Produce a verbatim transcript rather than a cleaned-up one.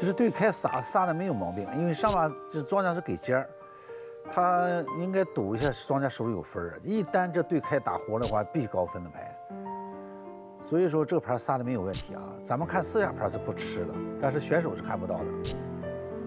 其实对开撒撒的没有毛病，因为上把这庄家是给尖儿，他应该赌一下庄家手里有分儿。一旦这对开打活的话，必须高分的牌。所以说这个牌撒的没有问题啊。咱们看四下牌是不吃的，但是选手是看不到的。